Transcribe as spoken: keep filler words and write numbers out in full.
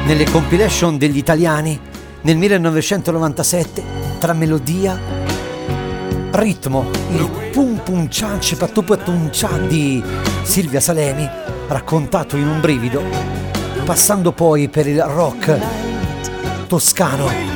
nelle compilation degli italiani nel millenovecentonovantasette, tra melodia, ritmo, il pum pum cia cipatupatun cia di Silvia Salemi, raccontato in un brivido, passando poi per il rock toscano